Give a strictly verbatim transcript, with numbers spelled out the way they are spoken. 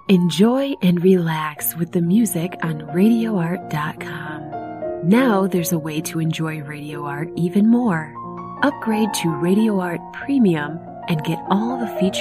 Enjoy and relax with the music on radio art dot com. Now there's a way to enjoy Radio Art even more. Upgrade to Radio Art Premium and get all the features